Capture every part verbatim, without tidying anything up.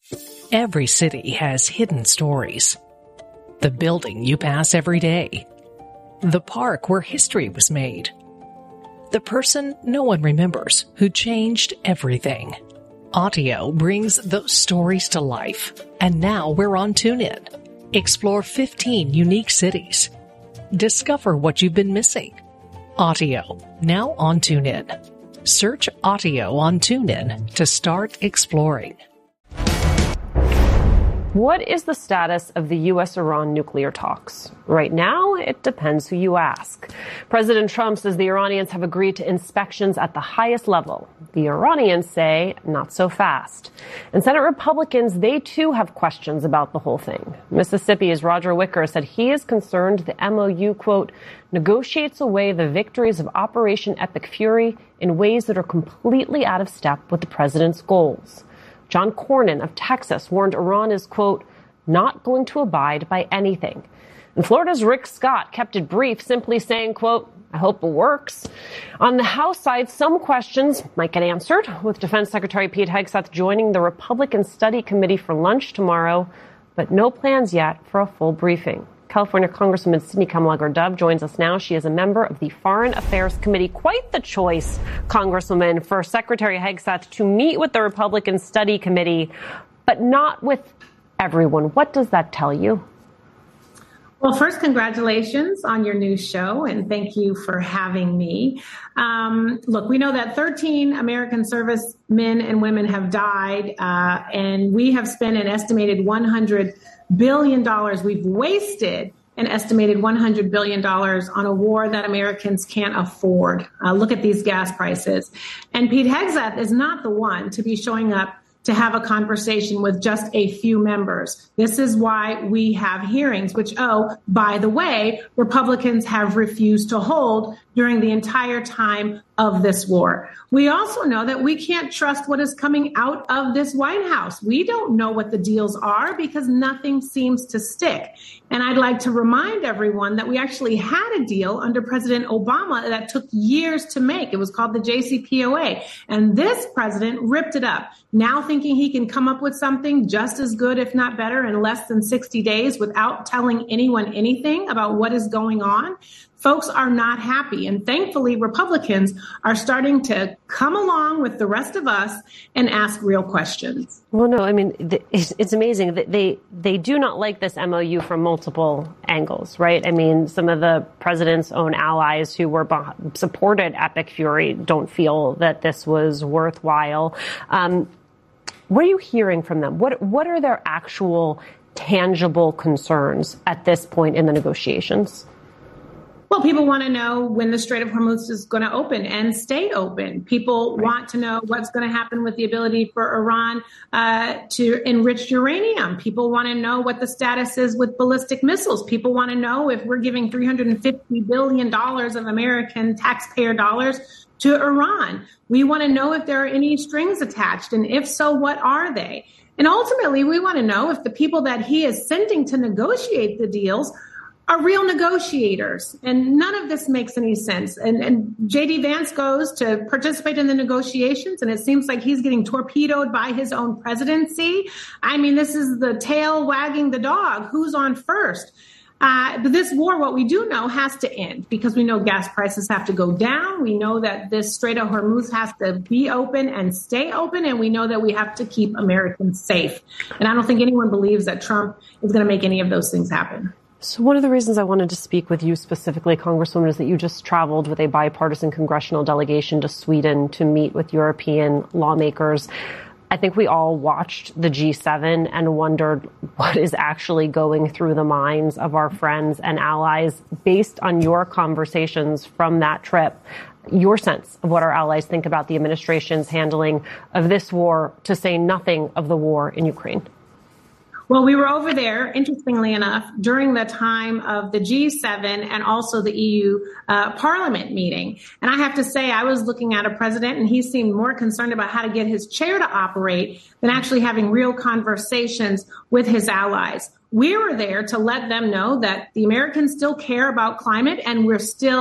Every city has hidden stories. The building you pass every day. The park where history was made. The person no one remembers who changed everything. Audio brings those stories to life. And now we're on TuneIn. Explore fifteen unique cities. Discover what you've been missing. Audio, now on TuneIn. Search Audio on TuneIn to start exploring. What is the status of the U S Iran nuclear talks? Right now, it depends who you ask. President Trump says the Iranians have agreed to inspections at the highest level. The Iranians say not so fast. And Senate Republicans, they too have questions about the whole thing. Mississippi's Roger Wicker said he is concerned the M O U, quote, negotiates away the victories of Operation Epic Fury in ways that are completely out of step with the president's goals. John Cornyn of Texas warned Iran is, quote, not going to abide by anything. And Florida's Rick Scott kept it brief, simply saying, quote, I hope it works. On the House side, some questions might get answered, with Defense Secretary Pete Hegseth joining the Republican Study Committee for lunch tomorrow, but no plans yet for a full briefing. California Congresswoman Sidney Kamala-Dove joins us now. She is a member of the Foreign Affairs Committee. Quite the choice, Congresswoman, for Secretary Hegseth to meet with the Republican Study Committee, but not with everyone. What does that tell you? Well, first, congratulations on your new show, and thank you for having me. Um, look, we know that thirteen American servicemen and women have died, uh, and we have spent an estimated one hundred billion dollars. We've wasted an estimated one hundred billion dollars on a war that Americans can't afford. Uh, look at these gas prices. And Pete Hegseth is not the one to be showing up to have a conversation with just a few members. This is why we have hearings, which, oh, by the way, Republicans have refused to hold during the entire time of this war. We also know that we can't trust what is coming out of this White House. We don't know what the deals are because nothing seems to stick. And I'd like to remind everyone that we actually had a deal under President Obama that took years to make. It was called the J C P O A. And this president ripped it up, now thinking he can come up with something just as good, if not better, in less than sixty days without telling anyone anything about what is going on. Folks are not happy. And thankfully, Republicans are starting to come along with the rest of us and ask real questions. Well, no, I mean, it's amazing that they they do not like this M O U from multiple angles, right? I mean, some of the president's own allies who were supported Epic Fury don't feel that this was worthwhile. Um, what are you hearing from them? What what are their actual tangible concerns at this point in the negotiations? Well, people want to know when the Strait of Hormuz is going to open and stay open. People right. want to know what's going to happen with the ability for Iran uh, to enrich uranium. People want to know what the status is with ballistic missiles. People want to know if we're giving three hundred fifty billion dollars of American taxpayer dollars to Iran. We want to know if there are any strings attached, and if so, what are they? And ultimately, we want to know if the people that he is sending to negotiate the deals are real negotiators. And none of this makes any sense. And, and J D Vance goes to participate in the negotiations, and it seems like he's getting torpedoed by his own presidency. I mean, this is the tail wagging the dog. Who's on first? Uh, but this war, what we do know, has to end because we know gas prices have to go down. We know that this Strait of Hormuz has to be open and stay open. And we know that we have to keep Americans safe. And I don't think anyone believes that Trump is going to make any of those things happen. So one of the reasons I wanted to speak with you specifically, Congresswoman, is that you just traveled with a bipartisan congressional delegation to Sweden to meet with European lawmakers. I think we all watched the G seven and wondered what is actually going through the minds of our friends and allies based on your conversations from that trip, your sense of what our allies think about the administration's handling of this war, to say nothing of the war in Ukraine. Well, we were over there, interestingly enough, during the time of the G seven and also the E U uh, Parliament meeting. And I have to say, I was looking at a president and he seemed more concerned about how to get his chair to operate than actually having real conversations with his allies. We were there to let them know that the Americans still care about climate and we're still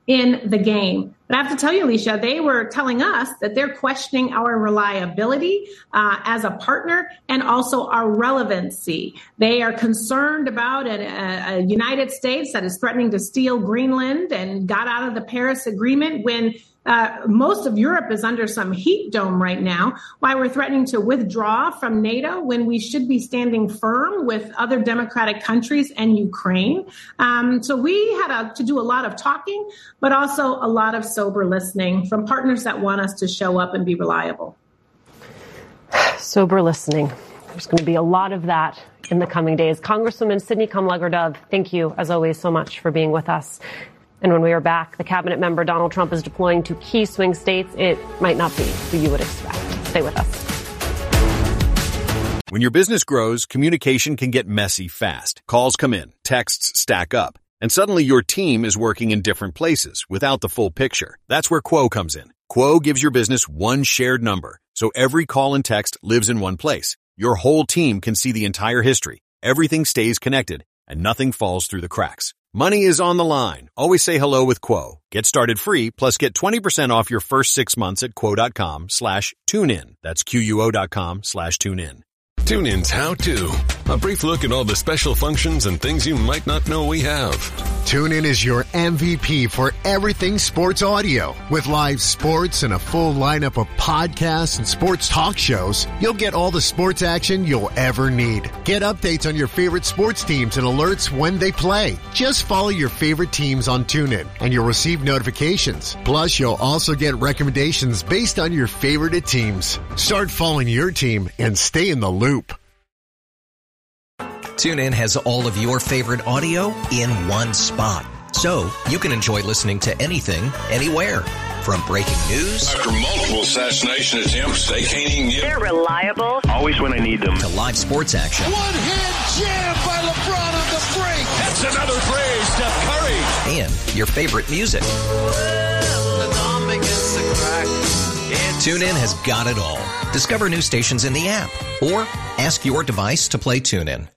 in the game. But I have to tell you, Alicia, they were telling us that they're questioning our reliability uh, as a partner and also our relevancy. They are concerned about a, a United States that is threatening to steal Greenland and got out of the Paris Agreement when Uh, most of Europe is under some heat dome right now. Why we're threatening to withdraw from NATO when we should be standing firm with other democratic countries and Ukraine. Um, so we had a, to do a lot of talking, but also a lot of sober listening from partners that want us to show up and be reliable. Sober listening. There's going to be a lot of that in the coming days. Congresswoman Sydney Kamlager-Dove, thank you, as always, so much for being with us. And when we are back, the cabinet member Donald Trump is deploying to key swing states. It might not be who you would expect. Stay with us. When your business grows, communication can get messy fast. Calls come in, texts stack up, and suddenly your team is working in different places without the full picture. That's where Quo comes in. Quo gives your business one shared number, so every call and text lives in one place. Your whole team can see the entire history. Everything stays connected, and nothing falls through the cracks. Money is on the line. Always say hello with Quo. Get started free, plus get twenty percent off your first six months at quo.com slash tune in. That's Q-U-O dot com slash tune in. TuneIn's How To. A brief look at all the special functions and things you might not know we have. TuneIn is your M V P for everything sports audio. With live sports and a full lineup of podcasts and sports talk shows, you'll get all the sports action you'll ever need. Get updates on your favorite sports teams and alerts when they play. Just follow your favorite teams on TuneIn and you'll receive notifications. Plus, you'll also get recommendations based on your favorite teams. Start following your team and stay in the loop. TuneIn has all of your favorite audio in one spot, so you can enjoy listening to anything, anywhere. From breaking news after multiple assassination attempts, they can't even get. They're reliable. Always when I need them. To live sports action. One-hand jam by LeBron on the break. That's another play, Steph Curry. And your favorite music. TuneIn has got it all. Discover new stations in the app or ask your device to play TuneIn.